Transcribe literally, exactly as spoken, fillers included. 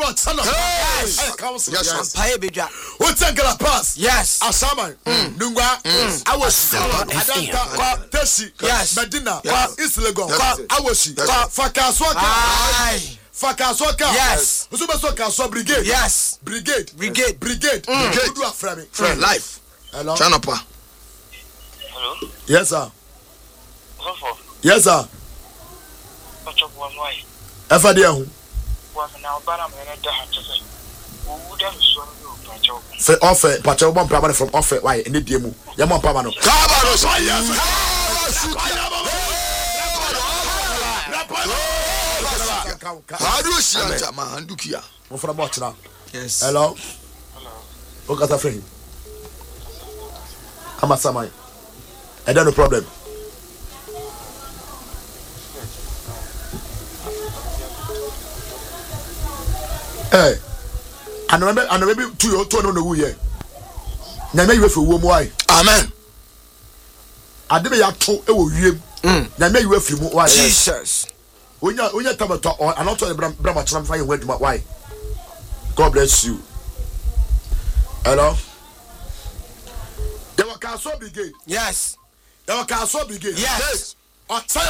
God, son of God. Yes. Council. Yes. Yes. Paebedra. Utengala pass. Yes. Asama. Nungwa. Awoshi. Adanta. Teshi. Yes. Medina. Yes. East Legon. Yes. Awoshi. Yes. Fakaswaka. Aye. Fakaswaka. Yes. Usubesoka so brigade. Yes. Brigade. Brigade. Brigade. Brigade. Do aframe. Friend life. Hello. Chanapa. Hello. Yes sir. Zofo. Yes sir. Pacho kwa mwai. Efa dia hu. Kwa na obara mena da hatse. Wo da so no pacho. Fe offer, pacho bomb pramane from offer. Why? Any die mu. Yamo pama no. Kaba no so. Hadu sianta ma handukia. Mo fara bo chira. Yes. Hello. Hello. O kata fe. Ama samai. I don't no problem. Hey. I remember I remember two your two no no we here. Na me you fe wo mu ai. Amen. Ade be ya to e wo wiem. Na me you fe mu why? Jesus. Onya onya tabato and not to the brama chram fire word why? God bless you. Hello. There were castle brigade. Yes. There were castle brigade. Yes. Yes.